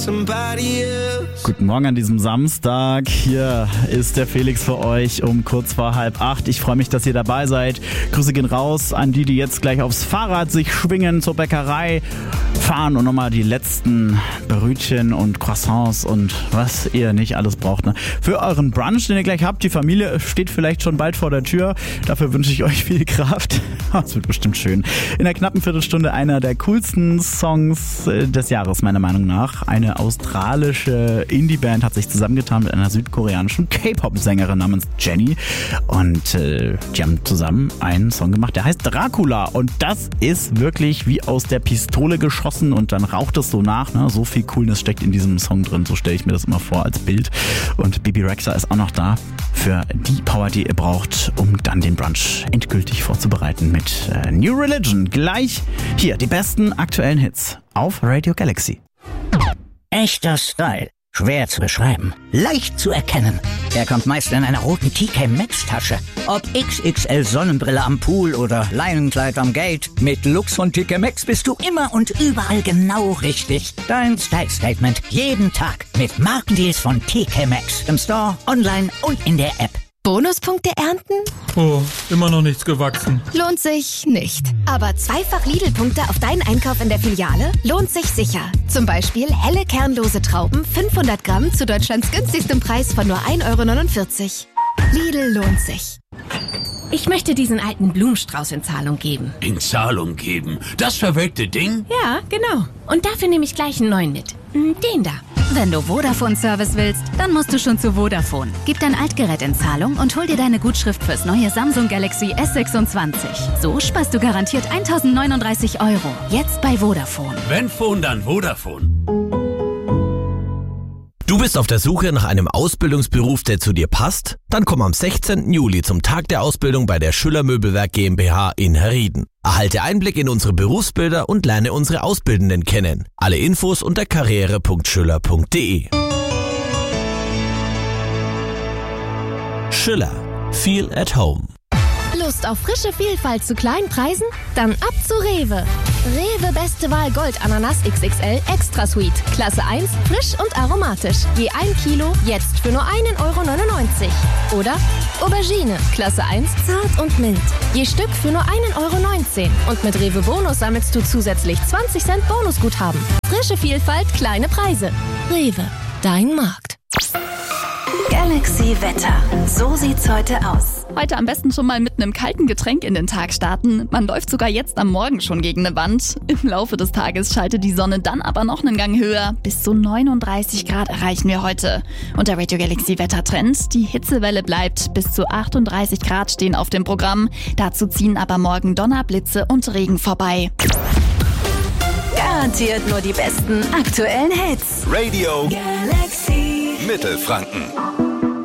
somebody else. Guten Morgen an diesem Samstag. Hier ist der Felix für euch um kurz vor 7:30. Ich freue mich, dass ihr dabei seid. Grüße gehen raus an die jetzt gleich aufs Fahrrad sich schwingen, zur Bäckerei fahren und nochmal die letzten Brötchen und Croissants und was ihr nicht alles braucht. Ne? Für euren Brunch, den ihr gleich habt. Die Familie steht vielleicht schon bald vor der Tür. Dafür wünsche ich euch viel Kraft. Es wird bestimmt schön. In der knappen Viertelstunde einer der coolsten Songs des Jahres, meiner Meinung nach. Eine australische Indie-Band hat sich zusammengetan mit einer südkoreanischen K-Pop-Sängerin namens Jennie. Und die haben zusammen einen Song gemacht, der heißt Dracula. Und das ist wirklich wie aus der Pistole geschossen und dann raucht es so nach. Ne? So viel Coolness steckt in diesem Song drin. So stelle ich mir das immer vor als Bild. Und Bibi Rexha ist auch noch da für die Power, die ihr braucht, um dann den Brunch endgültig vorzubereiten mit New Religion. Gleich hier die besten aktuellen Hits auf Radio Galaxy. Echter Style. Schwer zu beschreiben. Leicht zu erkennen. Er kommt meist in einer roten TK Maxx Tasche. Ob XXL Sonnenbrille am Pool oder Leinenkleid am Gate. Mit Looks von TK Maxx bist du immer und überall genau richtig. Dein Style Statement jeden Tag mit Markendeals von TK Maxx. Im Store, online und in der App. Bonuspunkte ernten? Oh, immer noch nichts gewachsen. Lohnt sich nicht. Aber zweifach Lidl-Punkte auf deinen Einkauf in der Filiale lohnt sich sicher. Zum Beispiel helle kernlose Trauben 500 Gramm zu Deutschlands günstigstem Preis von nur 1,49 €. Lidl lohnt sich. Ich möchte diesen alten Blumenstrauß in Zahlung geben. In Zahlung geben? Das verwelkte Ding? Ja, genau. Und dafür nehme ich gleich einen neuen mit. Den da. Wenn du Vodafone-Service willst, dann musst du schon zu Vodafone. Gib dein Altgerät in Zahlung und hol dir deine Gutschrift fürs neue Samsung Galaxy S26. So sparst du garantiert 1.039 €. Jetzt bei Vodafone. Wenn Phone, dann Vodafone. Du bist auf der Suche nach einem Ausbildungsberuf, der zu dir passt? Dann komm am 16. Juli zum Tag der Ausbildung bei der Schüller Möbelwerk GmbH in Herrieden. Erhalte Einblick in unsere Berufsbilder und lerne unsere Auszubildenden kennen. Alle Infos unter karriere.schüller.de. Schüller. Feel at home. Lust auf frische Vielfalt zu kleinen Preisen? Dann ab zu Rewe. Rewe Beste Wahl Gold Ananas XXL Extra Sweet. Klasse 1, frisch und aromatisch. Je 1 Kilo, jetzt für nur 1,99 €. Oder Aubergine, Klasse 1, zart und mild. Je Stück für nur 1,19 €. Und mit Rewe Bonus sammelst du zusätzlich 20 Cent Bonusguthaben. Frische Vielfalt, kleine Preise. Rewe, dein Markt. Galaxy Wetter. So sieht's heute aus. Heute am besten schon mal mit einem kalten Getränk in den Tag starten. Man läuft sogar jetzt am Morgen schon gegen eine Wand. Im Laufe des Tages schaltet die Sonne dann aber noch einen Gang höher. Bis zu 39 Grad erreichen wir heute. Und der Radio Galaxy Wettertrend: die Hitzewelle bleibt. Bis zu 38 Grad stehen auf dem Programm. Dazu ziehen aber morgen Donner, Blitze und Regen vorbei. Garantiert nur die besten aktuellen Hits. Radio Galaxy Mittelfranken.